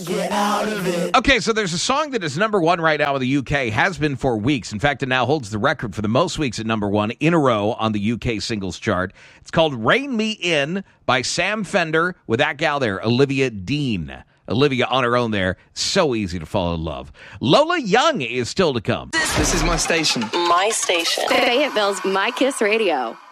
get out of it. Okay, so there's a song that is number one right now in the UK, has been for weeks. In fact, it now holds the record for the most weeks at number one in a row on the UK singles chart. It's called Rein Me In by Sam Fender with that gal there, Olivia Dean. Olivia on her own there. So easy to fall in love. Lola Young is still to come. This is my station. My station. Fayetteville's My Kiss Radio.